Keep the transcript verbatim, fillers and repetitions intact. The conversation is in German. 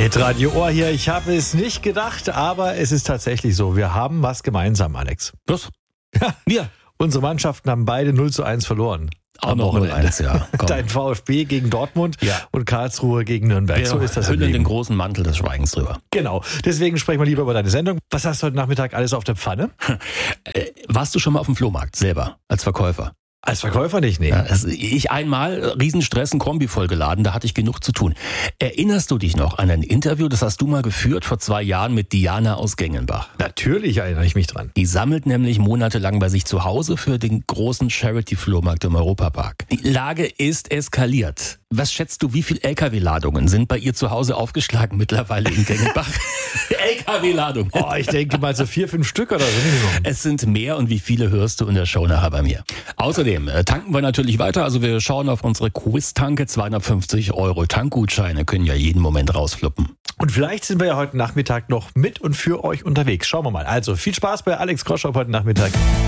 Hitradio Ohr hier. Ich habe es nicht gedacht, aber es ist tatsächlich so. Wir haben was gemeinsam, Alex. Was? Ja. Ja. Unsere Mannschaften haben beide null zu eins verloren. Auch noch null eins, ja. Komm. Dein VfB gegen Dortmund Ja. und Karlsruhe gegen Nürnberg. Wir So ist das im hüllen Leben. den großen Mantel des Schweigens drüber. Genau. Deswegen sprechen wir lieber über deine Sendung. Was hast du heute Nachmittag alles auf der Pfanne? Äh, warst du schon mal auf dem Flohmarkt selber als Verkäufer? Als Verkäufer nicht, nee. Ja, also ich einmal, Riesenstress, ein Kombi vollgeladen, da hatte ich genug zu tun. Erinnerst du dich noch an ein Interview, das hast du mal geführt vor zwei Jahren mit Diana aus Gengenbach? Natürlich erinnere ich mich dran. Die sammelt nämlich monatelang bei sich zu Hause für den großen Charity-Flohmarkt im Europapark. Die Lage ist eskaliert. Was schätzt du, wie viele L K W-Ladungen sind bei ihr zu Hause aufgeschlagen mittlerweile in Gengenbach? L K W-Ladungen. Oh, ich denke mal so vier, fünf Stück oder so. Minimum. Es sind mehr und wie viele hörst du in der Show nachher bei mir. Außerdem äh, tanken wir natürlich weiter. Also wir schauen auf unsere Quiz-Tanke. zweihundertfünfzig Euro Tankgutscheine können ja jeden Moment rausfluppen. Und vielleicht sind wir ja heute Nachmittag noch mit und für euch unterwegs. Schauen wir mal. Also viel Spaß bei Alex Kroschop heute Nachmittag.